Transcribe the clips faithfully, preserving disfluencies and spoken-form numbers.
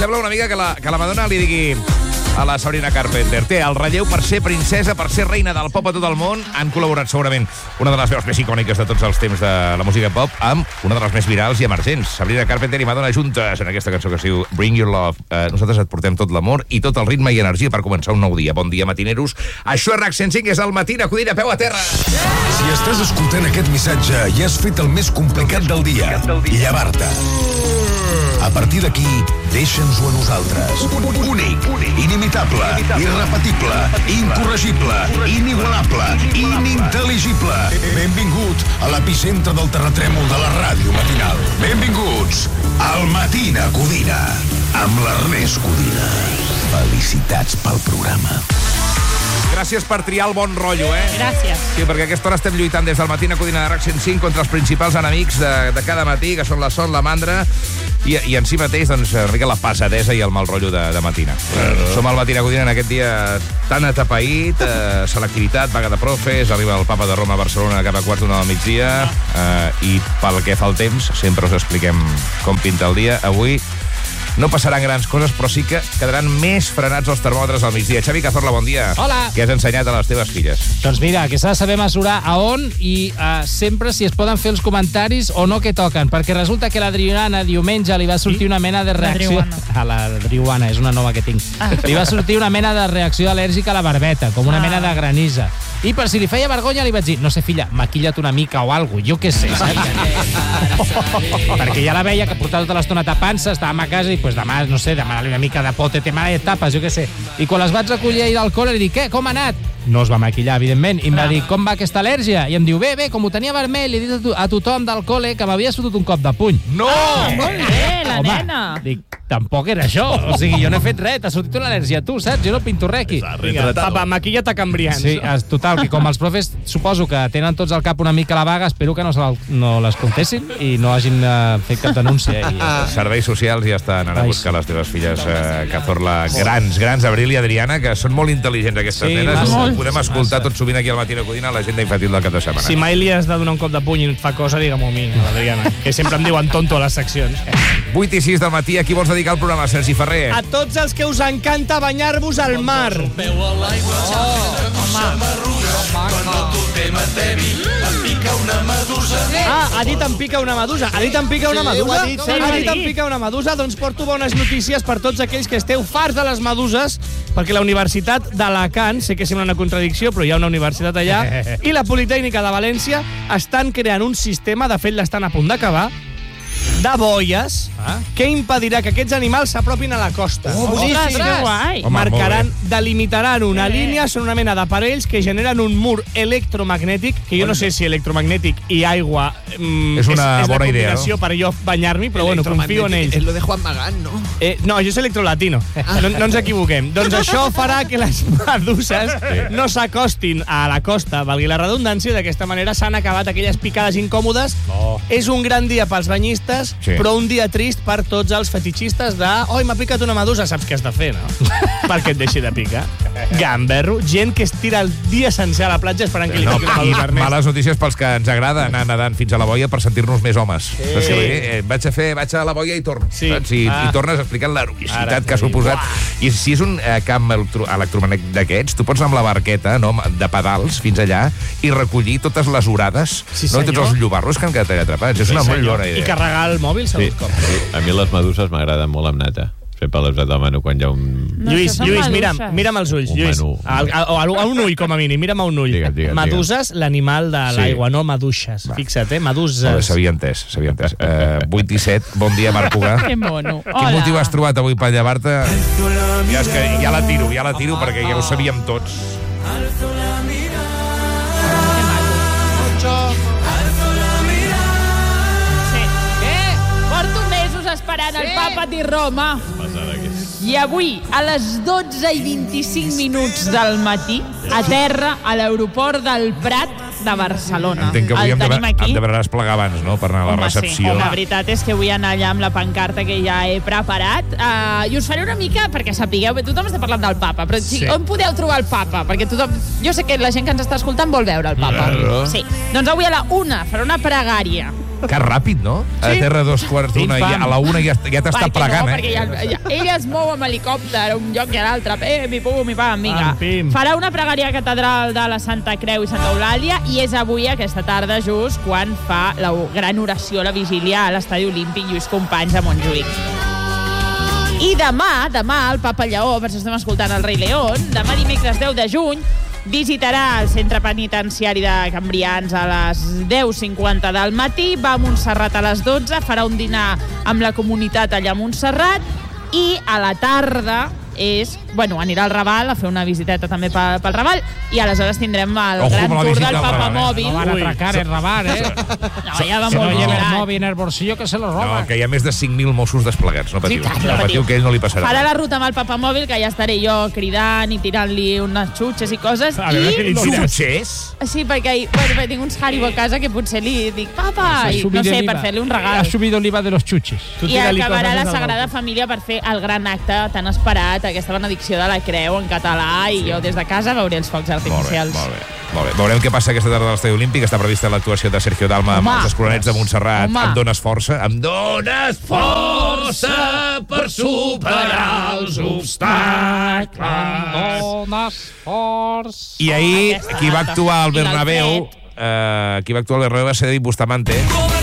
sembla una mica que la, que la Madonna li digui a la Sabrina Carpenter. Té el relleu per ser princesa, per ser reina del pop a tot el món. Han col·laborat segurament una de les veus més icòniques de tots els temps de la música pop amb una de les més virals i emergents. Sabrina Carpenter i Madonna juntes en aquesta cançó que es diu Bring Your Love. Eh, nosaltres et portem tot l'amor i tot el ritme i energia per començar un nou dia. Bon dia, matineros. Això és RAC cent cinc, és el matí de Codina, peu a terra. Si estàs escoltant aquest missatge i has fet el més complicat del dia, llevar-te. A partir d'aquí, deixa'ns-ho a nosaltres. Únic, inimitable, irrepetible, incorregible, inigualable, inintel·ligible. Benvingut a l'epicentre del terratrèmol de la ràdio matinal. Benvinguts al Matí de Codina, amb l'Ernest Codina. Felicitats pel programa. Gràcies per triar el bon rotllo, eh? Gràcies. Sí, perquè a aquesta hora estem lluitant des del matí a Codina de RAC cent cinc contra els principals enemics de, de cada matí, que són la son, la mandra, i, i en si mateix, doncs, una mica la passadesa i el mal rotllo de, de matina. Claro. Som al matí a Codina en aquest dia tan atapeït, eh, selectivitat, vaga de profes, arriba el papa de Roma a Barcelona cap a quart d'una del migdia, eh, i pel que fa el temps, sempre us expliquem com pinta el dia. Avui no passaran grans coses, però sí que quedaran més frenats els termòmetres al migdia. Xavi Cazorla, bon dia. Hola. Què has ensenyat a les teves filles? Doncs mira, que s'ha de saber mesurar a on i uh, sempre si es poden fer els comentaris o no que toquen, perquè resulta que l'Adriana diumenge li va sortir una mena de reacció... A l'Adriana, és una nova que tinc. Ah. Li va sortir una mena de reacció al·lèrgica a la barbeta, com una ah. mena de granissa. I per si li feia vergonya li vaig dir, no sé, filla, maquilla't una mica o alguna cosa, jo què sé, saps? Perquè ja la veia que portava tota l'estona tapant-se, estàvem a casa i pues, demà, no sé, demanar-li una mica de pote, tema de tapes, jo què sé. I quan les vaig recollir ahir del col·le li dic, què, com ha anat? No es va maquillar, evidentment, i em va dir, com va aquesta al·lèrgia? I em diu, bé, bé, com ho tenia vermell, li he dit a, to a tothom del col·le que m'havia fotut un cop de puny. No! Ah, molt bé, la Home, nena. Dic, tampoc era això. O sigui, jo no he fet res, t'ha sortit una al·lèrgia a tu, saps? Jo no pinto res aquí. Vinga, papa, maquilla't a Cambrians. Sí, es, total, que com els profes suposo que tenen tots al cap una mica la vaga, espero que no, se no les confessin i no hagin uh, fet cap denúncia. I, uh, Serveis socials ja estan anant a buscar les teves filles, eh, Cazorla, grans, grans, Abril i Adriana, que són molt intel·ligents aquestes Sí, nenes. massa. Ho podem escoltar Massa. tot sovint aquí al Matí de Codina, l'agenda infantil del cap de setmana. Si mai li has de donar un cop de puny i no et fa cosa, digue-m'ho a mi, a l'Adriana, que sempre em diuen tonto a les seccions. vuit i sis del matí, a qui vols dedicar el programa, Sergi Ferrer? A tots els que us encanta banyar-vos al mar. Ah, ha dit em pica una medusa. Ha dit em pica una medusa? ho ha dit, sí, ha ho ha dit em dit. pica una medusa? Doncs porto bones notícies per tots aquells que esteu farts de les meduses, perquè la Universitat d'Alacant, sé que sembla una contradicció, però hi ha una universitat allà, i la Politècnica de València estan creant un sistema, de fet l'estan a punt d'acabar, de boies ah? que impedirà que aquests animals s'apropin a la costa. Oh, ostres, que guai. Home, Marcaran, molt delimitaran una Sí. línia, són una mena d'aparells que generen un mur electromagnètic, que jo no sé si electromagnètic i aigua mm, És una és, és bona la idea, combinació no? per jo banyar-m'hi, però bueno, confio en ells. Es lo de Juan Magán, ¿no? Eh, no, jo soy electrolatino. No, no ens equivoquem. Doncs això farà que les meduses no s'acostin a la costa, valgui la redundància, d'aquesta manera s'han acabat aquelles picades incòmodes. Oh. És un gran dia pels banyistes, Sí. però un dia trist per tots els fetichistes de oi, m'ha picat una medusa, saps què has de fer, no? Perquè et deixi de picar. Gamberro, gent que es tira el dia sencer a la platja esperant que li No, piqui una i medusa. Ernest. males notícies pels que ens agrada anar nedant fins a la boia per sentir-nos més homes. Sí. Sí, eh, vaig a fer, vaig a la boia i torno. Sí. Saps? I, Ah. I tornes explicant l'heroïcitat Ara que ha t'ho dic. suposat. I si és un eh, camp electro electromagnètic d'aquests, tu pots anar amb la barqueta, no, de pedals fins allà i recollir totes les orades, Sí, no, i tots senyor. els llobarros que han quedat allà atrapats. És una Sí, molt senyor. bona I idea. carregar el mòbil, segur Sí, com. a mi les meduses m'agraden molt amb nata. Sempre les demano quan hi ha un... No, Lluís, això són Lluís, meduses. mira'm, mira'm els ulls, Un Lluís. menú. A, a, a, a un ull, com a mínim, mira'm a un ull. Digue'm, digue'm, Meduses, l'animal de Sí. l'aigua, no maduixes. Fixa't, eh, meduses. Molt bé, s'havia entès, s'havia entès. Uh, vuit i set, bon dia, Marc Pugà. Que mono. Quin Hola. motiu has trobat avui per llevar-te? Ja, és que ja la tiro, ja la tiro, perquè ja ho sabíem tots. Sí. Què? Porto mesos esperant el papa di Roma. I avui, a les dotze i vint-i-cinc minuts del matí, a terra, a l'aeroport del Prat de Barcelona. Entenc que avui el em, tenim dever, aquí. em deveràs plegar abans, no?, per anar a la Home, recepció. Sí. La veritat és que vull anar allà amb la pancarta que ja he preparat. Uh, I us faré una mica, perquè sapigueu, bé, tothom està parlant del papa, però sí. on podeu trobar el papa? Perquè tothom... Jo sé que la gent que ens està escoltant vol veure el papa. Claro. Sí. Doncs avui a la una farà una pregària Que ràpid, no? A terra dos quarts d'una i a la una ja, ja t'està plegant, no, eh? Perquè ja, ja, ell es mou amb helicòpter a un lloc i a l'altre. Pim, i pum, i pam, vinga. Pam, pim. Farà una pregària a catedral de la Santa Creu i Santa Eulàlia i és avui, aquesta tarda, just quan fa la gran oració, la vigília a l'Estadi Olímpic Lluís Companys a Montjuïc. I demà, demà, el Papa Lleó, per si estem escoltant el Rei León, demà dimecres deu de juny, visitarà el centre penitenciari de Cambrians a les deu cinquanta del matí, va a Montserrat a les dotze, farà un dinar amb la comunitat allà a Montserrat i a la tarda és, bueno, anirà al Raval a fer una visiteta també pel, pel Raval i aleshores tindrem el Ojo gran con la tour visita del al Papa Raval, eh? Mòbil. No van a atracar el Raval, eh? No, ja va Si no molt lleva el vigilat. móvil en el bolsillo, que se lo roba. No, que hi ha més de cinc mil Mossos desplegats, no patiu. Sí, clar, no no patiu, patiu. que a ell no li passarà. Farà la ruta amb el Papa Mòbil, que ja estaré jo cridant i tirant-li unes xutxes i coses. A veure què li I... tires. Xutxers? Sí, perquè, bueno, perquè tinc uns Haribo a casa que potser li dic, papa, Ha i no subido sé, el per IVA. fer-li un Ha regal. subido el IVA de los chuches. Tu I tira-li acabarà coses la al Sagrada balcó. Família per fer el gran acte tan esperat, aquesta benedicció de la Creu en català, i jo des de casa veuré els focs Molt bé, artificials. molt bé. Molt bé. Veurem què passa aquesta tarda a l'Estadi Olímpic. Està prevista l'actuació de Sergio Dalma amb Home. els Escolanets de Montserrat. Home. Em dones força? Em dones força per superar els obstacles. Dones forts. I ahir, Aquesta qui va data. actuar al I Bernabéu, eh, qui va actuar al Bernabéu va ser David Bustamante.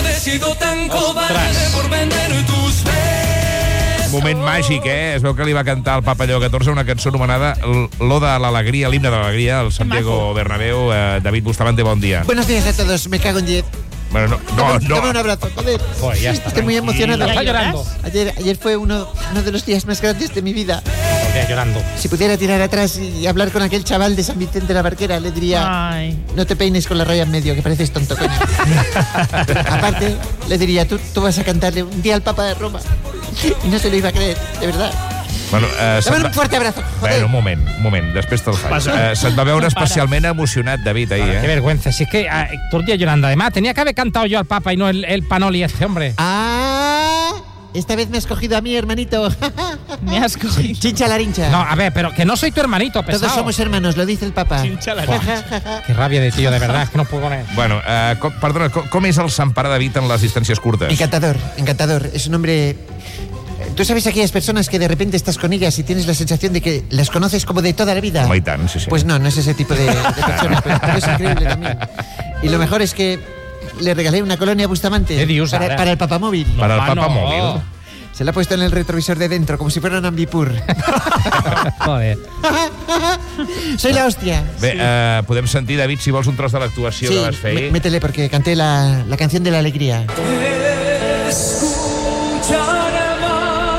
Moment màgic, eh? Es veu que li va cantar al Papa Lleó catorze una cançó anomenada l'Oda a l'Alegria, l'himne de l'Alegria, al Santiago Bernabéu. Eh, David Bustamante, bon dia. Buenos días a todos, me cago en diez. Bueno, no, no, Dame, no. dame un abrazo, joder. Joder, ya está. Estoy muy emocionado. ¿Ya Está lloras? llorando. Ayer, ayer fue uno, uno de los días más grandes de mi vida. Está llorando. Si pudiera tirar atrás y hablar con aquel chaval de San Vicente de la Barquera, le diría, Ay. no te peines con la raya en medio, que pareces tonto, coño. Aparte, le diría, tú, tú vas a cantarle un día al Papa de Roma. Y no se lo iba a creer, de verdad. Bueno, eh, se't Dame va... un fuerte abrazo, joder. Bueno, un moment, un moment, després te'l faig. Eh, se't va veure especialment emocionat, David, ahir, Qué eh? vergüenza. Si es que ah, todo el día llorando. Además, tenía que haber cantado yo al Papa y no el, el Panoli este, hombre. Ah, esta vez me has cogido a mí, hermanito. Me has cogido. Chincha la rincha. No, a ver, pero que no soy tu hermanito, pesado. Todos somos hermanos, lo dice el Papa. Chincha la rincha. Qué rabia de tío, de verdad, es que no puedo con él. Bueno, eh, com, perdona, com, com és el Sant Pare David en les distàncies curtes? Encantador, encantador. Es un hombre... ¿Tú sabes aquellas personas que de repente estás con ellas y tienes la sensación de que las conoces como de toda la vida? Home, i tant, sí, sí. Pues no, no es ese tipo de, de personas, pero, pero es increíble también. Y lo mejor es que le regalé una colonia a Bustamante ¿Qué dios, para, ara? para el papamóvil. Per al Ah, Papa no. Mòbil. Se la ha puesto en el retrovisor de dentro, como si fuera un ambipur. Joder. Soy la hostia. Bé, eh, podem sentir, David, si vols un tros de l'actuació Sí, que vas fer ahir. mé- métele porque canté la, la canción de la alegría.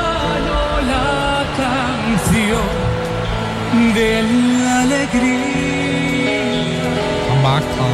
De la alegría.